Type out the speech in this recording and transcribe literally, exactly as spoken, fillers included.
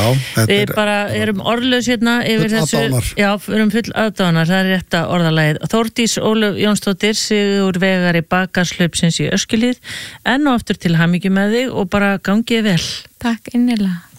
Já, við bara erum orðlaus hérna yfir þessu, aðdánar. já, við erum full aðdánar, það er rétta orðalagið. Þórdís Ólöf Jónsdóttir, sigur vegari bakarslaupsins í Öskjuhlíð, enn og aftur til hamingju með þig og bara gangið vel. Takk innilega.